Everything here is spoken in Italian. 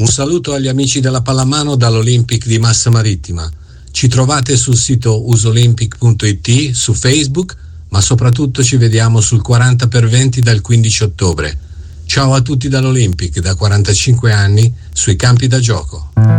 Un saluto agli amici della pallamano dall'Olympic di Massa Marittima. Ci trovate sul sito usolympic.it, su Facebook, ma soprattutto ci vediamo sul 40x20 dal 15 ottobre. Ciao a tutti dall'Olympic, da 45 anni, sui campi da gioco.